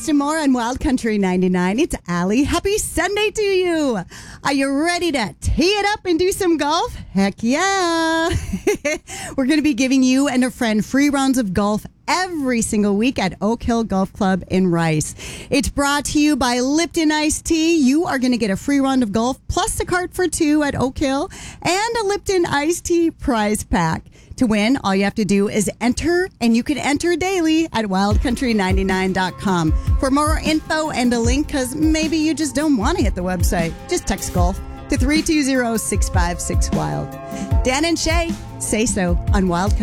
This and more on Wild Country 99. It's Allie. Happy Sunday to you. Are you ready to tee it up and do some golf? Heck yeah. We're going to be giving you and a friend free rounds of golf every single week at Oak Hill Golf Club in Rice. It's brought to you by Lipton Iced Tea. You are going to get a free round of golf plus a cart for two at Oak Hill and a Lipton Iced Tea prize pack. To win, all you have to do is enter, and you can enter daily at wildcountry99.com. For more info and a link, because maybe you just don't want to hit the website, just text golf to 320-656-WILD. Dan and Shay, say so on Wild Country.